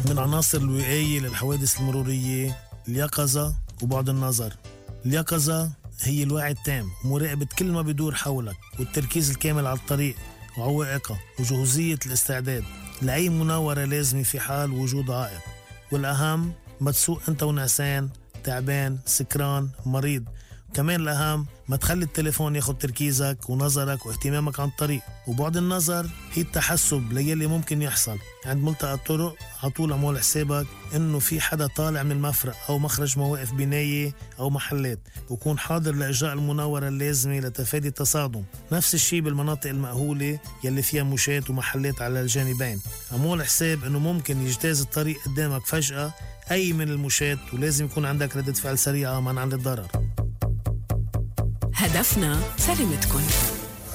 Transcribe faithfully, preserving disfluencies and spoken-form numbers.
من عناصر الوقاية للحوادث المرورية اليقظة وبعد النظر. اليقظة هي الوعي التام ومراقبة كل ما بيدور حولك، والتركيز الكامل على الطريق وعوائقها وجهوزية الاستعداد لأي مناورة لازمة في حال وجود عائق. والأهم ما تسوق أنت ونعسان، تعبان، سكران، مريض. كمان الأهم ما تخلي التليفون ياخد تركيزك ونظرك واهتمامك عن الطريق. وبعد النظر هي التحسب ليلي ممكن يحصل عند ملتقى الطرق. عطول عمول حسابك إنه في حدا طالع من المفرق أو مخرج مواقف بناية أو محلات، وكون حاضر لإجراء المناورة اللازمة لتفادي التصادم. نفس الشيء بالمناطق المأهولة يلي فيها مشات ومحلات على الجانبين. عمول حساب إنه ممكن يجتاز الطريق قدامك فجأة أي من المشات، ولازم يكون عندك ردة فعل سريعة منعا للضرر. هدفنا سلامتكن.